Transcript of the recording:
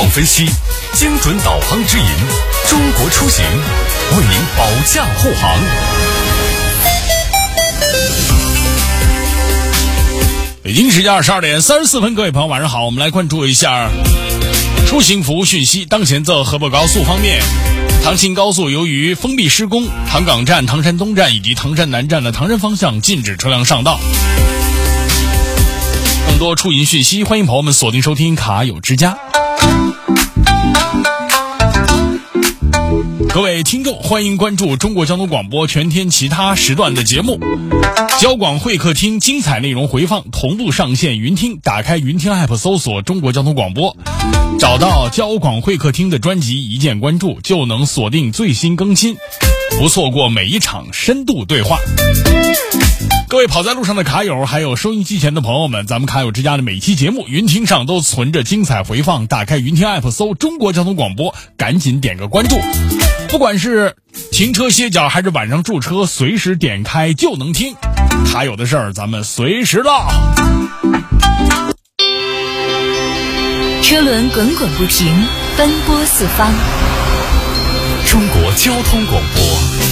分析，精准导航指引，中国出行为您保驾护航。 北京时间22点34分，各位朋友晚上好，我们来关注一下出行服务讯息。当前在河北高速方面，唐秦高速由于封闭施工，唐岗站、唐山东站以及唐山南站的唐山方向禁止车辆上道。更多出行讯息，欢迎朋友们锁定收听卡友之家。各位听众，欢迎关注中国交通广播全天其他时段的节目。交广会客厅精彩内容回放同步上线云听，打开云听 app 搜索中国交通广播，找到交广会客厅的专辑，一键关注就能锁定最新更新，不错过每一场深度对话。各位跑在路上的卡友，还有收音机前的朋友们，咱们卡友之家的每期节目云听上都存着精彩回放，打开云听 app 搜中国交通广播，赶紧点个关注。不管是停车歇脚还是晚上驻车，随时点开就能听。卡友的事儿咱们随时唠。 车轮滚滚不停，奔波四方。 中国交通广播